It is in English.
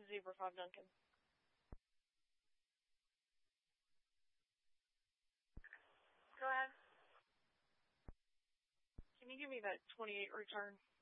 Zebra 5 Duncan. Go ahead. Can you give me that 28 return?